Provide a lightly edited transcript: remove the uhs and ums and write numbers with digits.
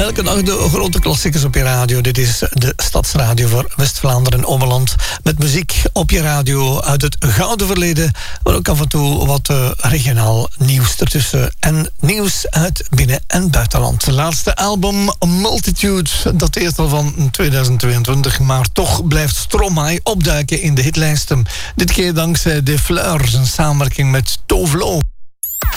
Elke dag de grote klassiekers op je radio. Dit is de Stadsradio voor West-Vlaanderen en Ommeland. Met muziek op je radio uit het gouden verleden. Maar ook af en toe wat regionaal nieuws ertussen. En nieuws uit binnen- en buitenland. De laatste album Multitude dateert al van 2022. Maar toch blijft Stromae opduiken in de hitlijsten. Dit keer dankzij De Fleurs, een samenwerking met Tovlo.